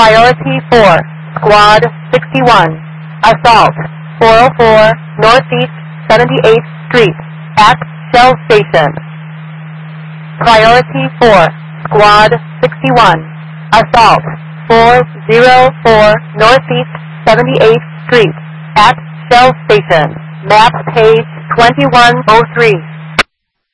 Priority 4, Squad 61, assault 404 Northeast 78th Street at Shell Station. Priority 4, Squad 61, assault 404 Northeast 78th Street at Shell Station. Map page 2103.